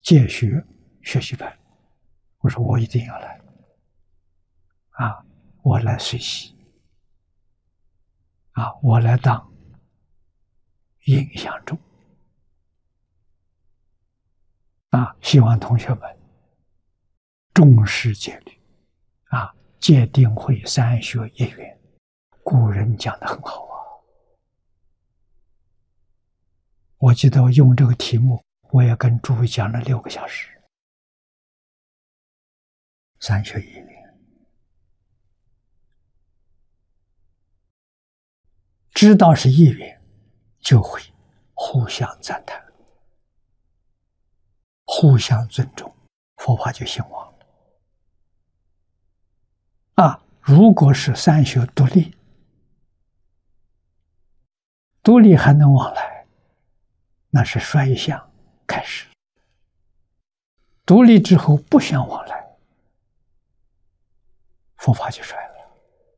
戒学学习班，我说我一定要来，我来学习，我来当影响中，希望同学们重视戒律，戒定慧三学一元，古人讲得很好啊。我记得我用这个题目，我也跟诸位讲了6个小时，三学一元，知道是一元，就会互相赞叹，互相尊重，佛法就兴旺了。如果是三学独立，独立还能往来，那是衰相开始。独立之后不相往来，佛法就衰了。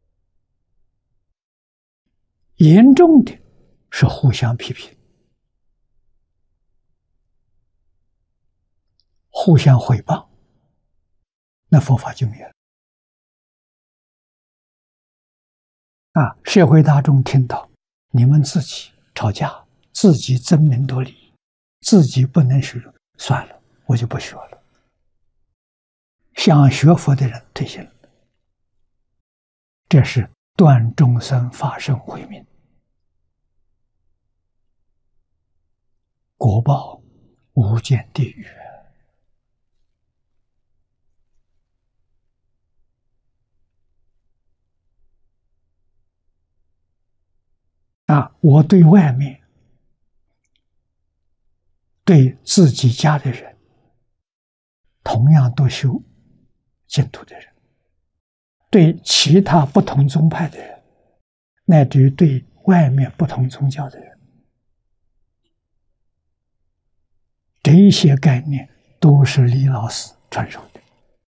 严重的是互相批评，互相毁谤，那佛法就灭了。社会大众听到你们自己吵架，自己争名夺利，自己不能学，算了，我就不学了。想学佛的人退心了，这是断众生法身慧命，果报无间地狱。我对外面，对自己家的人，同样都修净土的人，对其他不同宗派的人，乃至于对外面不同宗教的人，这一些概念都是李老师传授的。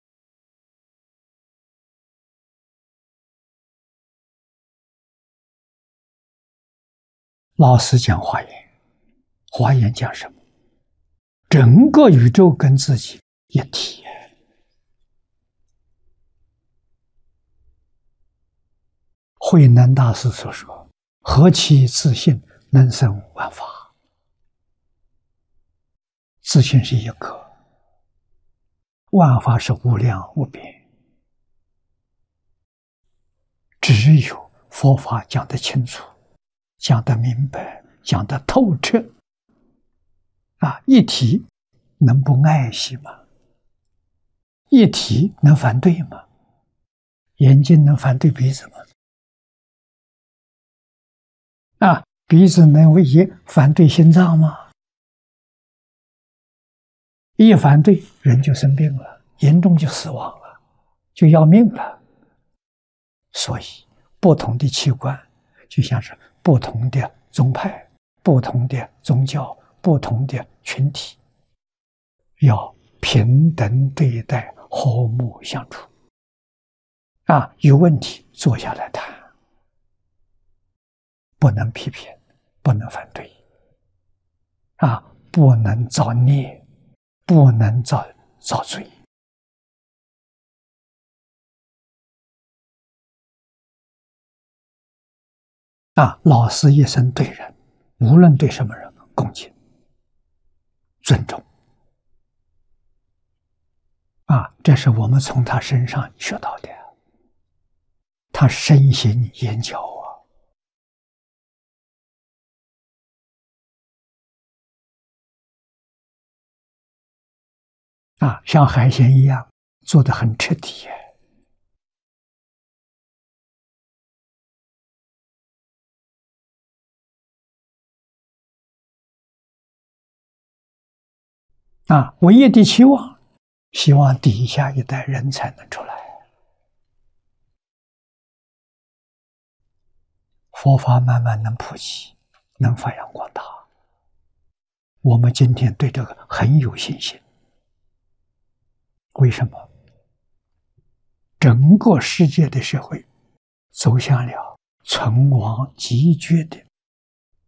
老师讲华严，华严讲什么？整个宇宙跟自己一体。慧能大师所说：“何其自信，能生万法。”自信是一个，万法是无量无边。只有佛法讲得清楚，讲得明白，讲得透彻，一体能不爱惜吗？一体能反对吗？眼睛能反对鼻子吗？鼻子能反对心脏吗？一反对，人就生病了，严重就死亡了，就要命了。所以，不同的器官就像是不同的宗派、不同的宗教、不同的群体，要平等对待，和睦相处。有问题坐下来谈，不能批评，不能反对，不能造孽，不能造罪。老师一生对人，无论对什么人，恭敬、尊重。这是我们从他身上学到的。他身行言教像海鲜一样做得很彻底。唯一的期望，希望底下一代人才能出来，佛法慢慢能普及，能发扬光大。我们今天对这个很有信心。为什么？整个世界的社会走向了存亡极绝的